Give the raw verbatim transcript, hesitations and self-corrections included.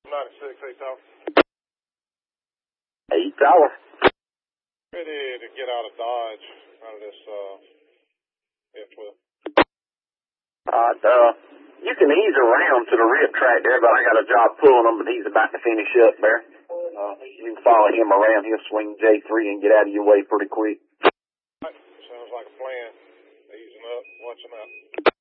ninety-six, eight tower. Eight tower. Ready to get out of Dodge, out of this, uh, F twelve. Alright, uh, you can ease around to the rib track there, but I got a job pulling him, but he's about to finish up there. Uh, you can follow him around. He'll swing J three and get out of your way pretty quick. Sounds like a plan. Easing up, watching out.